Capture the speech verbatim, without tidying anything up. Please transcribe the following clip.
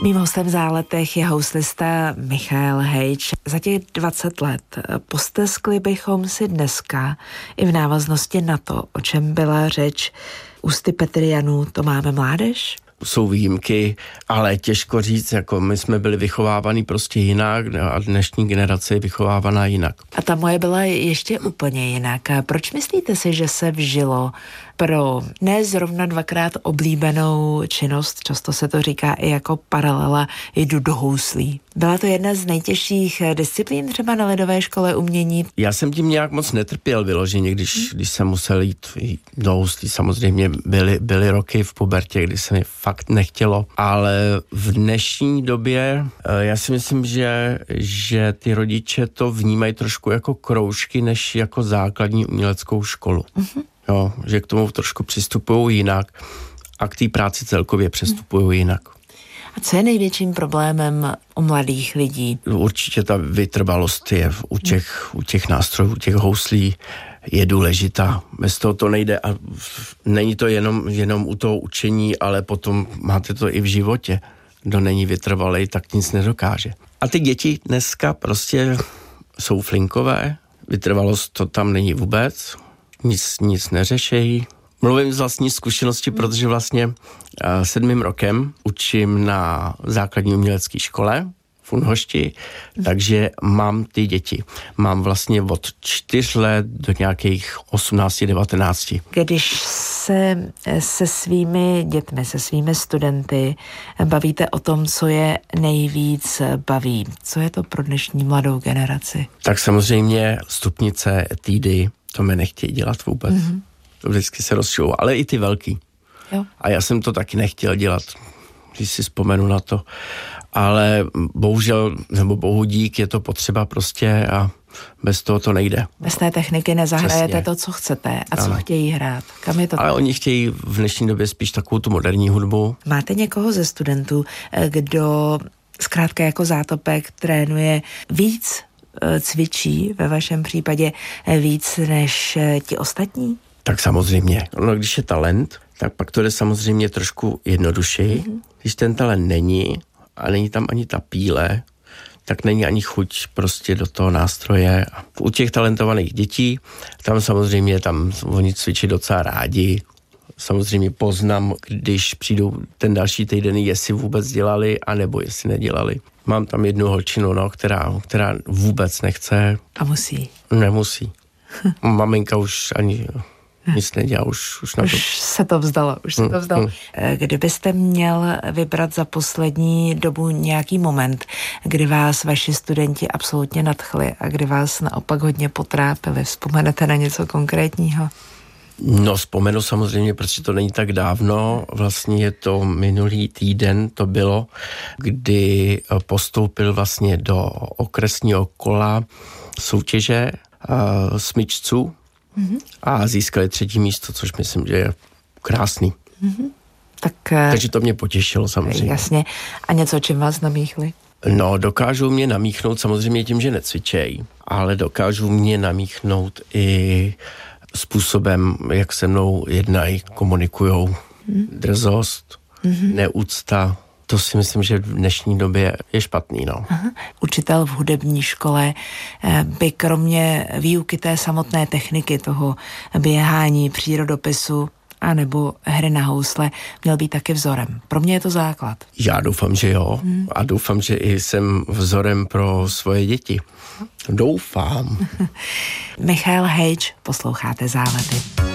Mým hostem v Záletech je houslista Michael Hejč. Za těch dvacet let posteskli bychom si dneska i v návaznosti na to, o čem byla řeč ústy Petrianů, to máme mládež? Jsou výjimky, ale těžko říct, jako my jsme byli vychovávaní prostě jinak a dnešní generace je vychovávaná jinak. A ta moje byla ještě úplně jinak. Proč myslíte si, že se vžilo pro ne zrovna dvakrát oblíbenou činnost, často se to říká i jako paralela, jdu do houslí? Byla to jedna z nejtěžších disciplín třeba na lidové škole umění? Já jsem tím nějak moc netrpěl vyloženě, když, hmm. když jsem musel jít do houslí. Samozřejmě byly, byly roky v pubertě, kdy se mi fakt nechtělo, ale v dnešní době já si myslím, že, že ty rodiče to vnímají trošku jako kroužky, než jako základní uměleckou školu. Hmm. Jo, že k tomu trošku přistupují jinak a k té práci celkově přistupují jinak. A co je největším problémem u mladých lidí? Určitě ta vytrvalost je u těch, u těch nástrojů, u těch houslí je důležitá. Bez toho to nejde a není to jenom, jenom u toho učení, ale potom máte to i v životě. Kdo není vytrvalej, tak nic nedokáže. A ty děti dneska prostě jsou flinkové, vytrvalost to tam není vůbec, nic, nic neřešejí. Mluvím z vlastní zkušenosti, protože vlastně uh, sedmým rokem učím na základní umělecké škole v Unhošti, takže mám ty děti. Mám vlastně od čtyř let do nějakých osmnácti, devatenácti. Když se se svými dětmi, se svými studenty bavíte o tom, co je nejvíc baví, co je to pro dnešní mladou generaci? Tak samozřejmě stupnice, etídy, to mě nechtějí dělat vůbec. Mm-hmm. To vždycky se rozčují, ale i ty velký. Jo. A já jsem to taky nechtěl dělat, když si vzpomenu na to. Ale bohužel, nebo bohu dík, je to potřeba prostě a bez toho to nejde. Bez té techniky nezahrajete Přesně. to, co chcete a co ano. chtějí hrát. Kam je to? Ale oni chtějí v dnešní době spíš takovou tu moderní hudbu. Máte někoho ze studentů, kdo zkrátka jako zátopek trénuje víc, cvičí ve vašem případě víc než ti ostatní? Tak samozřejmě. No, když je talent, tak pak to jde samozřejmě trošku jednodušeji. Mm-hmm. Když ten talent není a není tam ani ta píle, tak není ani chuť prostě do toho nástroje. U těch talentovaných dětí, tam samozřejmě tam oni cvičí docela rádi. Samozřejmě poznám, když přijdou ten další týden, jestli vůbec dělali, anebo jestli nedělali. Mám tam jednu holčinu, no, která, která vůbec nechce. A musí? Nemusí. Maminka už ani nic nedělá, už, už na to. Už se to vzdalo, už se to vzdalo. Kdybyste měl vybrat za poslední dobu nějaký moment, kdy vás vaši studenti absolutně nadchli a kdy vás naopak hodně potrápili, vzpomenete na něco konkrétního? No, vzpomenu samozřejmě, protože to není tak dávno, vlastně je to minulý týden, to bylo, kdy postoupil vlastně do okresního kola soutěže uh, smyčců mm-hmm. a získali třetí místo, což myslím, že je krásný. Mm-hmm. Tak, Takže to mě potěšilo samozřejmě. Jasně. A něco, čím vás namíchli? No, dokážou mě namíchnout samozřejmě tím, že necvičejí, ale dokážou mě namíchnout i způsobem, jak se mnou jednají, komunikujou. Hmm. Drzost, hmm. neúcta, to si myslím, že v dnešní době je špatný, no. Aha. Učitel v hudební škole by kromě výuky té samotné techniky, toho běhání, přírodopisu, anebo hry na housle, měl být taky vzorem. Pro mě je to základ. Já doufám, že jo. Hmm. A doufám, že i jsem vzorem pro svoje děti. Doufám. Michael Hejč, posloucháte Zálety.